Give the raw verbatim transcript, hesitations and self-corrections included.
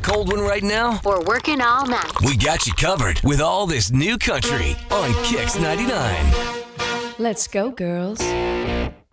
cold one right now? Or working all night. We got you covered with all this new country on Kix ninety-nine. Let's go, girls.